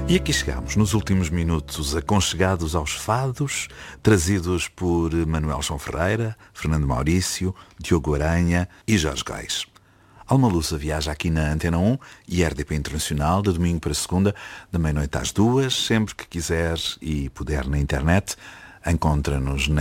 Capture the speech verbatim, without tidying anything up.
E aqui chegamos, nos últimos minutos, aconchegados aos fados, trazidos por Manuel João Ferreira, Fernando Maurício, Diogo Aranha e Jorge Góis. Alma Lusa viaja aqui na Antena um e R D P Internacional, de domingo para segunda, da meia-noite às duas, sempre que quiser e puder na internet, encontra-nos na